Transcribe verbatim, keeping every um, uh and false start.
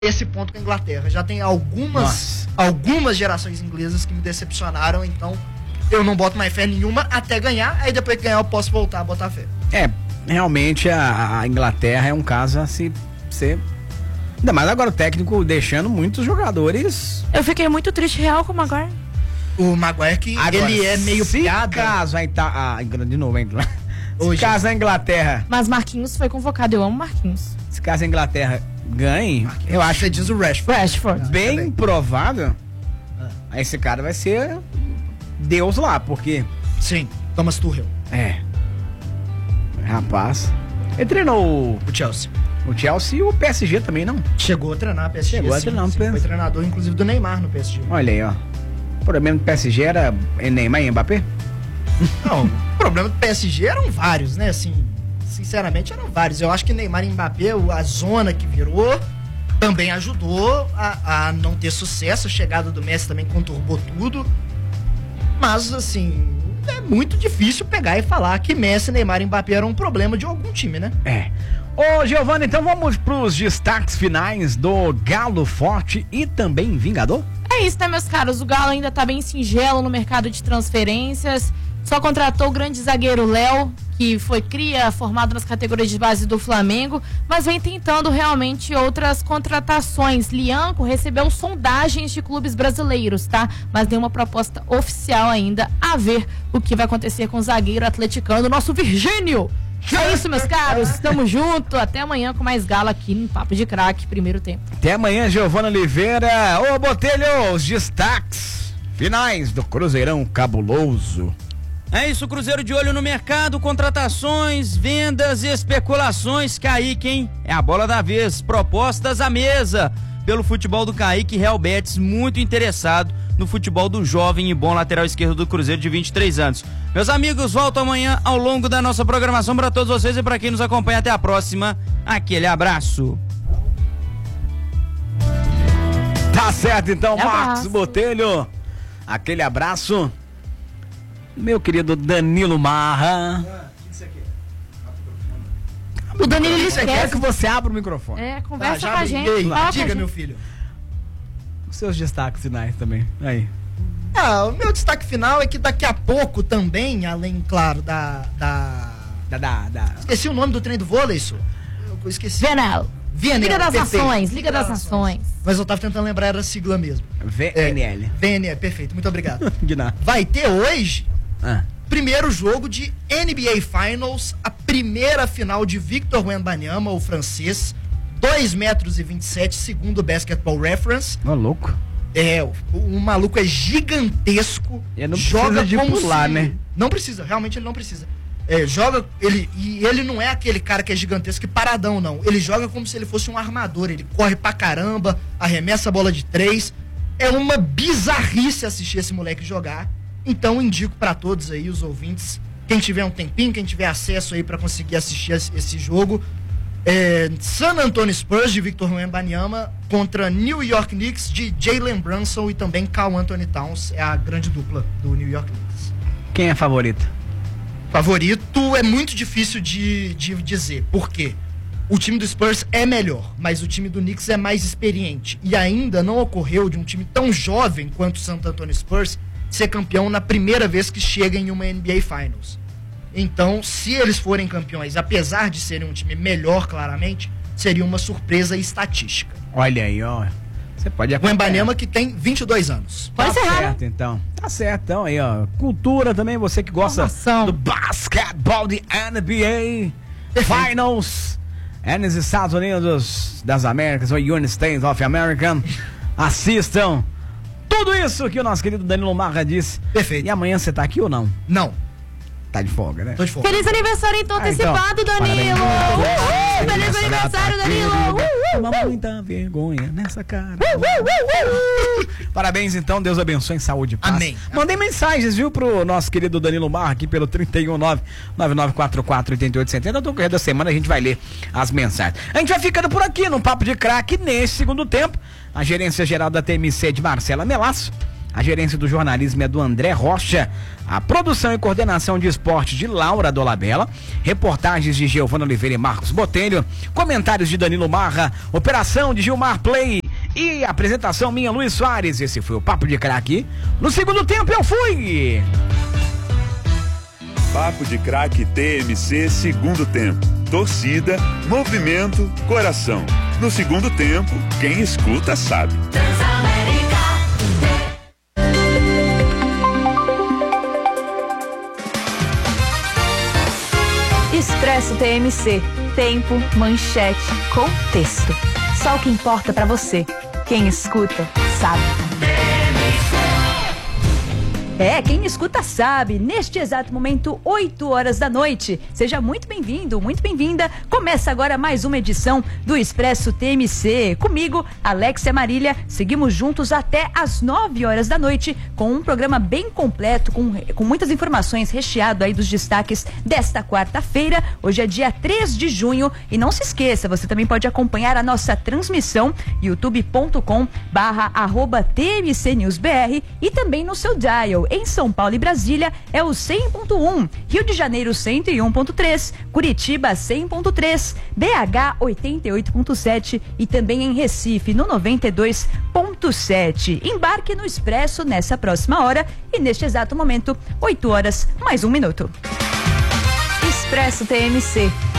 esse ponto com a Inglaterra. Já tem algumas, algumas gerações inglesas que me decepcionaram, então eu não boto mais fé nenhuma até ganhar, aí depois que ganhar eu posso voltar a botar fé. É, realmente a, a Inglaterra é um caso a se ser... Ainda mais agora o técnico deixando muitos jogadores... Eu fiquei muito triste real com o Maguire. O Maguire que agora, ele é meio se piada. caso aí tá... Ah, de novo, hein? Se caso a Inglaterra... Mas Marquinhos foi convocado, eu amo Marquinhos. Se caso a Inglaterra ganhe, Marquinhos, eu acho... Você diz o Rashford. Rashford. Bem também. provável. Ah. Esse cara vai ser Deus lá, porque... Sim, Thomas Tuchel. É. Rapaz. Ele treinou o Chelsea. O Chelsea e o P S G também, não? Chegou a treinar o P S G. Chegou sim, a treinar o sim, P S G. Foi treinador, inclusive, do Neymar no P S G. Olha aí, ó. O problema do P S G era Neymar e Mbappé? Não, o problema do P S G eram vários, né? Assim, sinceramente, eram vários. Eu acho que Neymar e Mbappé, a zona que virou, também ajudou a, a não ter sucesso. A chegada do Messi também conturbou tudo. Mas, assim, é muito difícil pegar e falar que Messi, Neymar e Mbappé eram um problema de algum time, né? É. Ô, Giovana, então vamos pros destaques finais do Galo Forte e também Vingador? É isso, né, meus caros? O Galo ainda tá bem singelo no mercado de transferências. Só contratou o grande zagueiro Léo, que foi cria, formado nas categorias de base do Flamengo, mas vem tentando realmente outras contratações. Lianco recebeu sondagens de clubes brasileiros, tá? Mas nenhuma proposta oficial ainda, a ver o que vai acontecer com o zagueiro atleticano, nosso Virgínio. É isso, meus caros, estamos juntos, até amanhã com mais Galo aqui no Papo de Craque, primeiro tempo. Até amanhã, Giovana Oliveira. Ô, Botelho, os destaques finais do Cruzeirão Cabuloso. É isso, Cruzeiro de olho no mercado, contratações, vendas e especulações. Kaique, hein? É a bola da vez, propostas à mesa pelo futebol do Kaique. Real Betis muito interessado no futebol do jovem e bom lateral esquerdo do Cruzeiro de vinte e três anos. Meus amigos, volto amanhã ao longo da nossa programação para todos vocês e para quem nos acompanha. Até a próxima, aquele abraço. Tá certo então, abraço. Marcos Botelho. Aquele abraço. Meu querido Danilo Marra. O Danilo ele Você quer esquece. que você abra o microfone? É, conversa Ah, com a já gente. briguei. Fala com a Diga, gente. meu filho. Os seus destaques finais também. Aí. Ah, o meu destaque final é que daqui a pouco também, além, claro, da... da... Da, da, da. Esqueci o nome do trem do vôlei, isso. Eu esqueci. Venal. V N L, Liga das perfeito. Nações, Liga das Nações. Mas eu tava tentando lembrar, era a sigla mesmo. V N L. É, V N L, perfeito, muito obrigado. De nada. Vai ter hoje, Ah. primeiro jogo de N B A Finals, a primeira final de Victor Wembanyama, o francês, dois metros e vinte e sete, segundo o Basketball Reference. Ô, louco. É, o, o maluco é gigantesco. Ele não joga precisa de como pular, se... né? Não precisa, realmente ele não precisa. É, joga, ele, e ele não é aquele cara que é gigantesco e paradão, não. Ele joga como se ele fosse um armador, ele corre pra caramba, arremessa a bola de três. É uma bizarrice assistir esse moleque jogar. Então indico pra todos aí, os ouvintes, quem tiver um tempinho, quem tiver acesso aí pra conseguir assistir esse jogo, é, San Antonio Spurs de Victor Wembanyama contra New York Knicks de Jalen Brunson e também Karl Anthony Towns, é a grande dupla do New York Knicks. Quem é favorito? Favorito é muito difícil de, de dizer, por quê? O time do Spurs é melhor, mas o time do Knicks é mais experiente e ainda não ocorreu de um time tão jovem quanto o San Antonio Spurs ser campeão na primeira vez que chega em uma N B A Finals. Então, se eles forem campeões, apesar de serem um time melhor, claramente, seria uma surpresa estatística. Olha aí, ó. Você pode O acompanhar. Wembanyama que tem vinte e dois anos. Pode Tá encerrar, né? certo, então. Tá certo, então aí, ó. Cultura também, você que gosta Informação. do basquetebol de N B A Finals. É nos Estados Unidos das Américas, ou United States of America. Assistam tudo isso que o nosso querido Danilo Marra disse. Perfeito. E amanhã você tá aqui ou não? Não, Tá de folga, né? tô de fora. Feliz aniversário então Ah, então. antecipado, Danilo! Uhul! Feliz aniversário, Danilo! Uma muita vergonha nessa cara. Parabéns, então. Deus abençoe em saúde e paz. Amém. Mandei mensagens, viu, pro nosso querido Danilo Marra aqui pelo trinta e um nove nove nove quatro quatro oito oito sete zero. No correr da semana a gente vai ler as mensagens. A gente vai ficando por aqui no Papo de Craque nesse segundo tempo. A gerência geral da T M C de Marcela Melasso. A gerência do jornalismo é do André Rocha. A produção e coordenação de esporte de Laura Dolabella. Reportagens de Giovana Oliveira e Marcos Botelho. Comentários de Danilo Marra. Operação de Gilmar Play. E apresentação minha, Luiz Soares. Esse foi o Papo de Craque. No segundo tempo eu fui. Papo de Craque T M C, segundo tempo. Torcida, movimento, coração. No segundo tempo, quem escuta sabe. Expresso T M C. Tempo, manchete, contexto. Só o que importa pra você. Quem escuta sabe. É, quem escuta sabe, neste exato momento, oito horas da noite. Seja muito bem-vindo, muito bem-vinda. Começa agora mais uma edição do Expresso T M C. Comigo, Alexia Marília. Seguimos juntos até às nove horas da noite com um programa bem completo, com, com muitas informações, recheado aí dos destaques desta quarta-feira. Hoje é dia três de junho e não se esqueça, você também pode acompanhar a nossa transmissão youtube ponto com barra arroba T M C News B R e também no seu dial. Em São Paulo e Brasília é o cem ponto um, Rio de Janeiro cento e um ponto três, Curitiba cem ponto três, B H oitenta e oito ponto sete e também em Recife no noventa e dois ponto sete. Embarque no Expresso nessa próxima hora e neste exato momento, oito horas mais um minuto. Expresso T M C.